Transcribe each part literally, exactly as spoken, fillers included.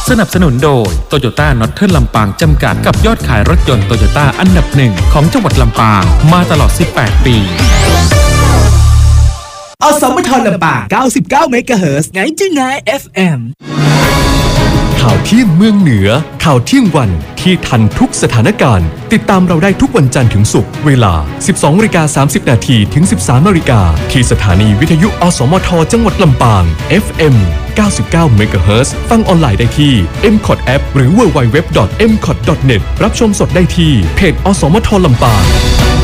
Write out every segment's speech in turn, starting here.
สนับสนุนโดย Toyota Northern ลำปางจำกัดกับยอดขายรถยนต์ Toyota อันดับหนึ่งของจังหวัดลำปางมาตลอดสิบแปดปีอสมทลำปางเก้าสิบเก้าเมกะเฮิรตซ์ไงจึงไง เอฟ เอ็มข่าวเที่ยงเมืองเหนือข่าวเที่ยงวันที่ทันทุกสถานการณ์ติดตามเราได้ทุกวันจันทร์ถึงศุกร์เวลา สิบสองนาฬิกาสามสิบนาทีถึง สิบสามนาฬิกาที่สถานีวิทยุอสมทจังหวัดลำปาง เอฟ เอ็ม เก้าสิบเก้าเมกะเฮิรตซ์ฟังออนไลน์ได้ที่ เอ็ม ซี โอ ที App หรือ ดับเบิลยู ดับเบิลยู ดับเบิลยู ดอท เอ็ม ซี โอ ที ดอท เน็ต รับชมสดได้ที่เพจอสมทลำปาง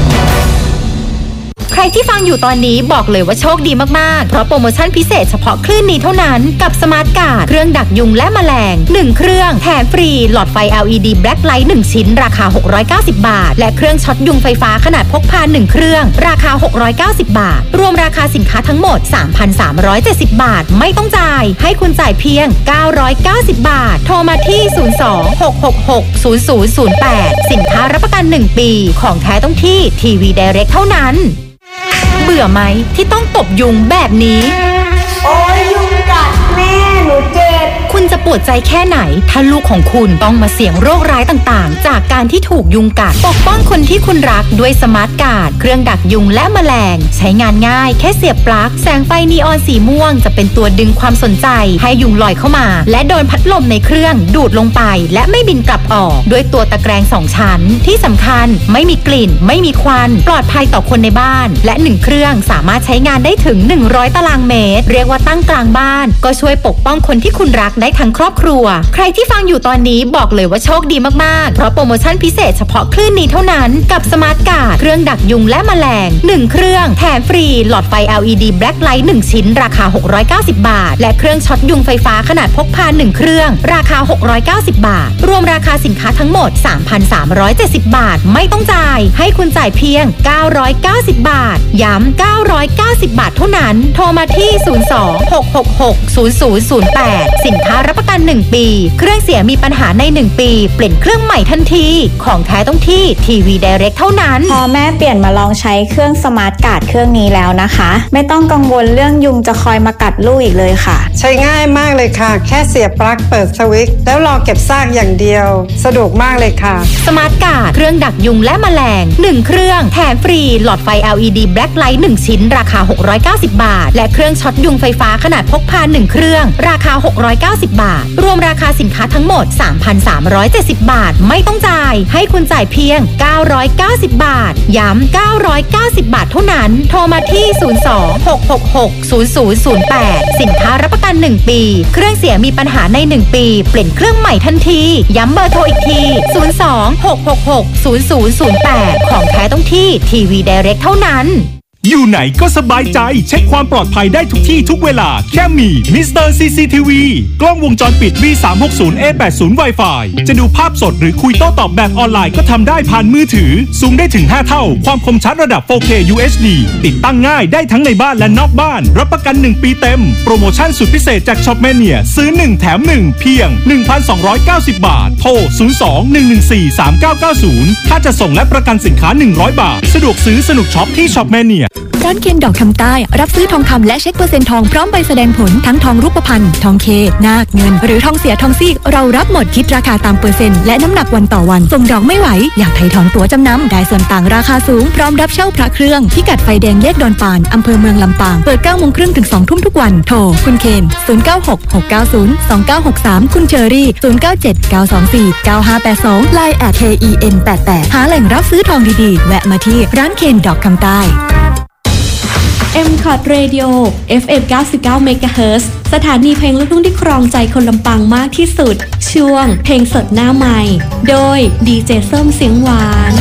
ใครที่ฟังอยู่ตอนนี้บอกเลยว่าโชคดีมากๆเพราะโปรโมชั่นพิเศษเฉพาะคลื่นนี้เท่านั้นกับสมาร์ทการ์ดเครื่องดักยุงและแมลงหนึ่งเครื่องแถมฟรีหลอดไฟ แอล อี ดี Black Light หนึ่งชิ้นราคาหกร้อยเก้าสิบบาทและเครื่องช็อตยุงไฟฟ้าขนาดพกพาหนึ่งเครื่องราคาหกร้อยเก้าสิบบาทรวมราคาสินค้าทั้งหมด สามพันสามร้อยเจ็ดสิบบาทไม่ต้องจ่ายให้คุณจ่ายเพียงเก้าร้อยเก้าสิบบาทโทรมาที่ศูนย์ สอง หก หก หก ศูนย์ ศูนย์ ศูนย์ แปดสินค้ารับประกันหนึ่งปีของแท้ต้องที่ทีวี Direct เท่านั้นเบื่อไหมที่ต้องตบยุงแบบนี้โอ้ยยุงกัดแม่หนูเจ็บคุณจะปวดใจแค่ไหนถ้าลูกของคุณต้องมาเสี่ยงโรคร้ายต่างๆจากการที่ถูกยุงกัดปกป้องคนที่คุณรักด้วยสมาร์ทการ์ดเครื่องดักยุงและแมลงใช้งานง่ายแค่เสียบปลั๊กแสงไฟนีออนสีม่วงจะเป็นตัวดึงความสนใจให้ยุงลอยเข้ามาและโดนพัดลมในเครื่องดูดลงไปและไม่บินกลับออกด้วยตัวตะแกรงสองชั้นที่สำคัญไม่มีกลิ่นไม่มีควันปลอดภัยต่อคนในบ้านและหนึ่งเครื่องสามารถใช้งานได้ถึงหนึ่งร้อยตารางเมตรเรียกว่าตั้งกลางบ้านก็ช่วยปกป้องคนที่คุณรักได้ทั้งครอบครัวใครที่ฟังอยู่ตอนนี้บอกเลยว่าโชคดีมากๆเพราะโปรโมชั่นพิเศษเฉพาะคลื่นนี้เท่านั้นกับสมาร์ทการ์ดเครื่องดักยุงและแมลงหนึ่งเครื่องแถมฟรีหลอดไฟ แอล อี ดี Black Light หนึ่งชิ้นราคาหกร้อยเก้าสิบบาทและเครื่องช็อตยุงไฟฟ้าขนาดพกพาหนึ่งเครื่องราคาหกร้อยเก้าสิบบาทรวมราคาสินค้าทั้งหมด สามพันสามร้อยเจ็ดสิบบาทไม่ต้องจ่ายให้คุณจ่ายเพียงเก้าร้อยเก้าสิบบาทย้ำเก้าร้อยเก้าสิบบาทเท่านั้นโทรมาที่ศูนย์ สอง หก หก หก ศูนย์ ศูนย์ ศูนย์ แปดสินค้ารับประกันหนึ่งปีเครื่องเสียมีปัญหาในหนึ่งปีเปลี่ยนเครื่องใหม่ทันทีของแท้ต้องที่ทีวี Direct เท่านั้นพอแม่เปลี่ยนมาลองใช้เครื่องสมาร์ทการ์ดเครื่องนี้แล้วนะคะไม่ต้องกังวลเรื่องยุงจะคอยมากัดลูกอีกเลยค่ะใช้ง่ายมากเลยค่ะแค่เสียบปลั๊กเปิดสวิตช์แล้วรอเก็บซากอย่างเดียวสะดวกมากเลยค่ะสมาร์ทการ์ดเครื่องดักยุงและแมลงหนึ่งเครื่องแถมฟรีหลอดไฟ แอล อี ดี Black Light หนึ่งชิ้นราคาหกร้อยเก้าสิบบาทและเครื่องช็อตยุงไฟฟ้าขนาดพกพาหนึ่งเครื่องราคาหกร้อยเก้าสิบบาทรวมราคาสินค้าทั้งหมด สามพันสามร้อยเจ็ดสิบบาทไม่ต้องจ่ายให้คุณจ่ายเพียงเก้าร้อยเก้าสิบบาทย้ำเก้าร้อยเก้าสิบบาทเท่านั้นโทรมาที่ศูนย์ สอง หก หก หก ศูนย์ ศูนย์ ศูนย์ แปดสินค้ารับประกันหนึ่งปีเครื่องเสียมีปัญหาในหนึ่งปีเปลี่ยนเครื่องใหม่ทันทีย้ำเบอร์โทรอีกทีศูนย์ สอง หก หก หก ศูนย์ ศูนย์ ศูนย์ แปดของแท้ต้องที่ทีวี Direct เท่านั้นอยู่ไหนก็สบายใจเช็คความปลอดภัยได้ทุกที่ทุกเวลาแค่มี มิสเตอร์ ซี ซี ที วี กล้องวงจรปิด วี สามหกศูนย์ เอ แปดสิบ Wi-Fi จะดูภาพสดหรือคุยโต้ตอบแบบออนไลน์ก็ทำได้ผ่านมือถือซูมได้ถึงห้าเท่าความคมชัดระดับ โฟร์เค ยู เอช ดี ติดตั้งง่ายได้ทั้งในบ้านและนอกบ้านรับประกันหนึ่งปีเต็มโปรโมชั่นสุดพิเศษจากช็อปแมเนียซื้อหนึ่งแถมหนึ่งเพียง หนึ่งพันสองร้อยเก้าสิบบาทโทรศูนย์ สอง หนึ่ง หนึ่ง สี่ สาม เก้า เก้า ศูนย์ถ้าจะส่งและประกันสินค้าหนึ่งร้อยบาทสะดวกซื้อสนุกช็อปที่ช็อปแมเนียร้านเคนดอกคำใต้รับซื้อทองคำและเช็คเปอร์เซ็นต์ทองพร้อมใบแสดงผลทั้งทองรูปพรรณทองเคนาคเงินหรือทองเสียทองซีกเรารับหมดคิดราคาตามเปอร์เซ็นต์และน้ำหนักวันต่อวันส่งดอกไม่ไหวอยากไถ่ถอนตั๋วจำนำได้ส่วนต่างราคาสูงพร้อมรับเช่าพระเครื่องพิกัดไฟแดงแยกดอนปานอำเภอเมืองลำปางเปิดเก้าโมงครึ่งถึงสองทุ่มทุกวันโทรคุณเคนศูนย์ เก้า หก หก เก้า ศูนย์ สอง เก้า หก สามคุณเชอรี่ศูนย์ เก้า เจ็ด เก้า สอง สี่ เก้า ห้า แปด สองไลน์แอท เค อี เอ็น แปด แปดหาแหล่งรับซื้อทองดีๆแวะมาที่ร้านเคนดอกคำใต้เอ็ม ซี โอ ที Radio เอฟ เอ็ม เก้าสิบเก้า เมกะเฮิรตซ์ สถานีเพลงลูกทุ่งที่ครองใจคนลำปางมากที่สุดช่วงเพลงสดหน้าใหม่โดยดีเจส้มเสียงหวาน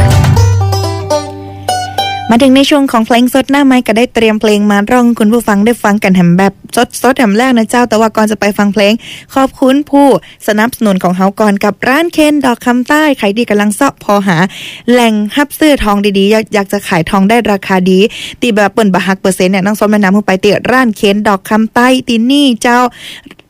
มาถึงในช่วงของเพลงสดหน้าไม้ก็ได้เตรียมเพลงมาร้องคุณผู้ฟังได้ฟังกันแถมแบบสดๆแถมแรกนะเจ้าแต่ว่าก่อนจะไปฟังเพลงขอบคุณผู้สนับสนุนของเฮาก่อนกับร้านเคนดอกคำใต้ใครดีกำลังเสาะพอหาแหล่งฮับซื้อทองดีๆอยากจะขายทองได้ราคาดีตีแบบเปิ่นบะฮักเปอร์เซ็นต์เนี่ยน้องส้มแนะนำให้ไปติร้านเคนดอกคำใต้ตีนี่เจ้า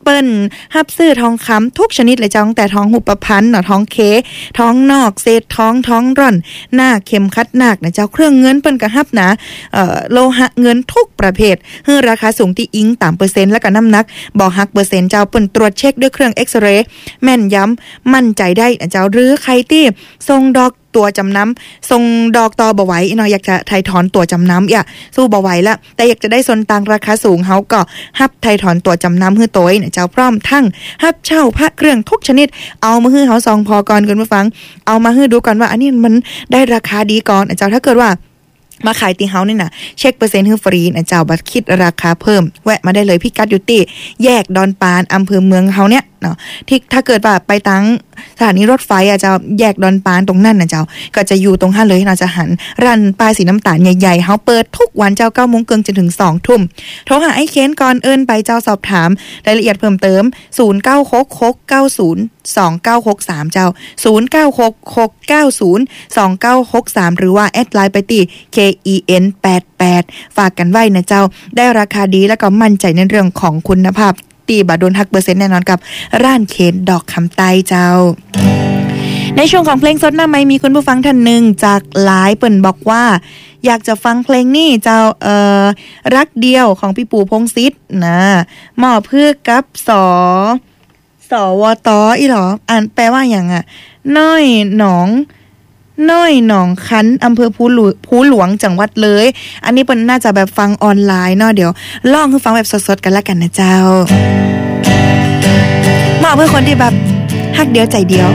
เปิ้นฮับซื้อทองคำทุกชนิดเลยเจ้าตั้งแต่ทองหุบพรรณเนาะทองเคทองนอกเศษทองทองร่อนหน้าเข็มคัดหนักนะเจ้าเครื่องเงินเปิ้นก็ฮับนะเอ่อโลหะเงินทุกประเภทให้ราคาสูงที่อิงตามเปอร์เซ็นต์และก็น้ำหนักบ่ฮักเปอร์เซ็นต์เจ้าเปิ้นตรวจเช็คด้วยเครื่องเอ็กซเรย์แม่นย้ำมั่นใจได้นะเจ้าหรือใครที่ส่งดอกตัวจำนำส่งดอกต่อบ่ไหวเนาะอยากจะไถ่ถอนตัวจำนำอย่าสู้บ่ไหวละแต่อยากจะได้ส่วนต่างราคาสูงเฮาก็ฮับไถ่ถอนตัวจำนำฮื้อโตยเนี่ยเจ้าพร้อมทั้งฮับเช่าพระเครื่องทุกชนิดเอามาฮื้อเฮาซองพอก่อนคุณผู้ฟังเอามาฮื้อดูก่อนว่าอันนี้มันได้ราคาดีก่อนเจ้าถ้าเกิดว่ามาขายตีเฮานี่นะเช็คเปอร์เซ็นต์ฮื้อฟรีนะเจ้าบัดคิดราคาเพิ่มแวะมาได้เลยพิกัดอยู่ที่แยกดอนปานอำเภอเมืองเฮาเนี่ยเนาะที่ถ้าเกิดว่าไปตั้งสถานีรถไฟอ่ะเจ้าแยกดอนปานตรงนั้นนะเจ้าก็จะอยู่ตรงห้าเลยเราจะหันรันป้ายสีน้ำตาลใหญ่ๆเฮาเปิดทุกวันเจ้าเก้าโมงเกินจนถึงสองทุ่มโทรหาไอ้เค้นก่อนเอิ้นไปเจ้าสอบถามรายละเอียดเพิ่มเติมศูนย์ เก้า หก หก เก้า ศูนย์ สอง เก้า หก สามเจ้าศูนย์ เก้า หก หก เก้า ศูนย์ สอง เก้า หก สามหรือว่าแอดไลน์ไปที่ เค อี เอ็น แปด แปด ฝากกันไว้นะเจ้าได้ราคาดีแล้วก็มั่นใจในเรื่องของคุณภาพตีบาทโดนหักเปอร์เซ็นต์แน่นอนกับร้านเคนดอกคำใต้เจ้าในช่วงของเพลงสดหน้าไมค์มีคุณผู้ฟังท่านหนึ่งจากหลายเปิ่นบอกว่าอยากจะฟังเพลงนี้เจ้าเอ่อรักเดียวของพี่ปู่พงษ์ศิษฐ์นะมอบเพื่อกับสอสวตอีหรออ่านแปลว่าอย่างอ่ะน้อยหนองน้อยหนองคันอำเภอภูหลวงภูหลวงจังหวัดเลยอันนี้เปิ้นน่าจะแบบฟังออนไลน์เนาะเดี๋ยวลองให้ฟังแบบสดๆกันละกันนะเจ้าเหมาะเพื่อคนที่แบบฮักเดียวใจเดียว